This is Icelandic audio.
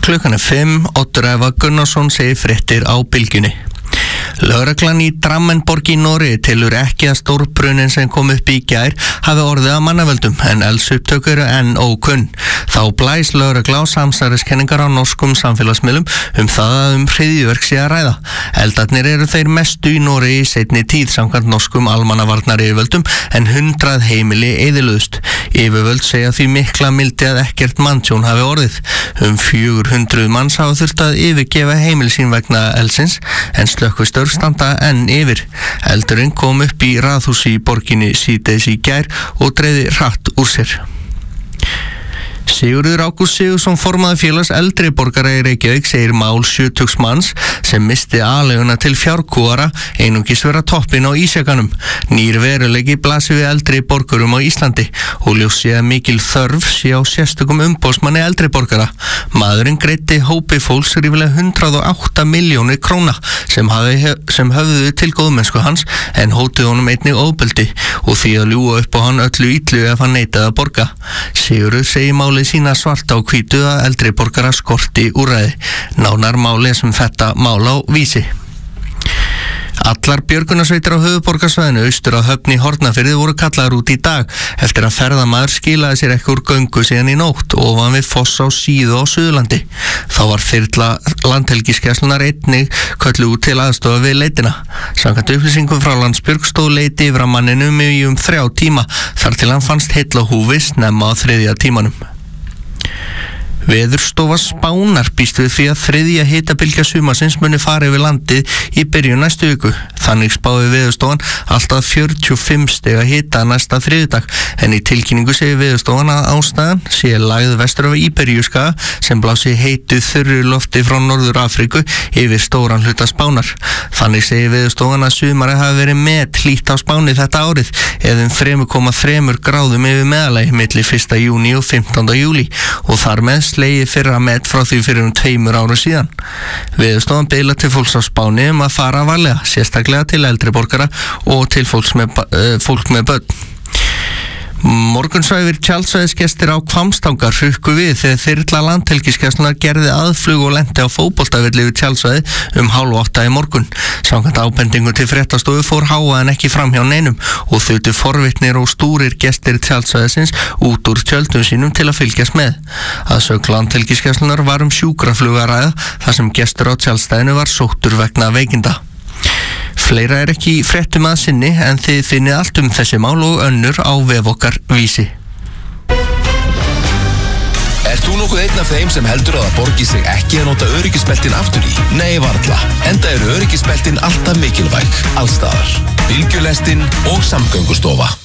Klukkan 5, Oddur Ævar Gunnarsson segir fréttir á Bylgjunni. Lögreglan í Drammenborg í Noregi telur ekki að stórbrunin sem kom upp í gær hafi orðið að mannavöldum en eldsupptök eru enn ókunn. Þá blæs lögregla á samsæriskenningar á norskum samfélagsmiðlum það að hryðjuverk sé að ræða. Eldarnir eru þeir mestu í Noregi í seinni tíð samkvæmt norskum almannavarnaryfirvöldum en 100 heimili eyðilögðust. Yfirvöld segja því mikla mildi að ekkert manntjón hafi orðið. 400 manns hafa þurft að yfirgefa heimili sín vegna eldsins en slökkvistörf standa enn yfir. Eldurinn kom upp í raðhúsi í borginni síðdegis í gær og dreifði hratt úr sér. Sigurður Ágúst Sigurðsson formaður félags eldri borgara í Reykjavík segir mál 70 manns sem misti aðleguna til fjárkúara einungis vera toppinn á ísjakanum. Nýr veruleiki blasir við eldri borgurum á Íslandi og ljóst sé að mikil þörf sé á sérstökum umboðsmanni eldri borgara. Maðurinn greiddi hópi fólks ríflega 108 milljónir króna sem höfðu til góðmennsku hans en hótið honum einnig ofbeldi og því að ljúga upp á hann öllu illu ef hann neitaði að borga. Sigurður segir málið sína svarta á hvítu að eldri borgara skorti úrræði. Nánar má lesa þetta mál á Vísi. Allar björgunarsveitir á höfuðborgarsvæðinu austur á Höfn í Hornafirði voru kallaðar út í dag eftir að ferðamaður skilaði sér ekki úr göngu síðan í nótt ofan við foss á Síðu á Suðurlandi. Þá var þyrla Landhelgisgæslunnar einnig kölluð út til aðstoða við leitina. Samkvæmt upplýsingum frá Landsbjörg stóð leiti yfir að manninum í 3 tíma þar til hann fannst heill á húfi snemma á 3. tímanum. Veðurstofa Spánar býst við því að 3. hitabylgja sumarsins muni fara yfir landið í byrjun næstu viku. Þannig spáði Veðurstofan alltaf 45 stiga hita næsta þriðjudag en í tilkynningu segir Veðurstofan að ástæðan sé lægð vestur af Íberíuskaga sem blási heitu þurru lofti frá Norður Afríku yfir stóran hluta Spánar. Þannig segir Veðurstofan að sumarið hafi verið hlýtt á Spáni þetta árið eða 3,3 gráðum yfir meðalagi milli 1. júní og 15. júlí og þar með slegið fyrra met frá því fyrir 2 árum síðan. Veðurstofan biðlar til fólks á Spáni að fara varlega, sérstaklega til eldri borgara og til fólk með börn. Morgunsvæfir tjaldsvæðisgestir á Hvammstanga hrukku við þegar þyrla Landhelgisgæslunnar gerði aðflug og lenti á fótboltavelli við tjaldsvæði 7:30 í morgun. Samkvæmt ábendingu til fréttastofu fór hávaðinn ekki fram hjá neinum og þutu forvitnir og stúrir gestir tjaldsvæðisins út úr tjöldum sínum til að fylgjast með. Að sögn Landhelgisgæslunnar var sjúkraflug að ræða þar sem gestur á tjaldstæðinu var sóttur vegna veikinda. Fleira ekki í fréttum að sinni en þið finnið allt þessi mál og önnur á vef okkar Vísi. Ert þú nokkuð einn af þeim sem heldur að það borgi sig ekki að nota öryggisbeltin aftur í? Nei, varla. Enda eru öryggisbeltin alltaf mikilvæg, allstaðar. Bylgjulestin og Samgöngustofa.